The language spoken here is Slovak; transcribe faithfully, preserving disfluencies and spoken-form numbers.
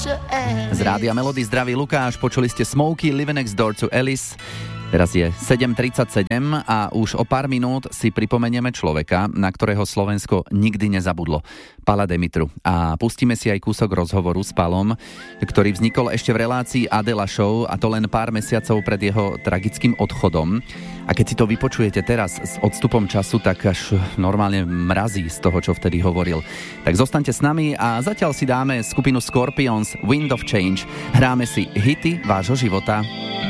Z Rádia Melody zdraví Lukáš, počuli ste Smokey, Live Next Door to Alice. Teraz je sedem tridsaťsedem a už o pár minút si pripomenieme človeka, na ktorého Slovensko nikdy nezabudlo. Pala Demitru. A pustíme si aj kúsok rozhovoru s Palom, ktorý vznikol ešte v relácii Adela Show, a to len pár mesiacov pred jeho tragickým odchodom. A keď si to vypočujete teraz s odstupom času, tak až normálne mrazí z toho, čo vtedy hovoril. Tak zostaňte s nami a zatiaľ si dáme skupinu Scorpions Wind of Change. Hráme si hity vášho života.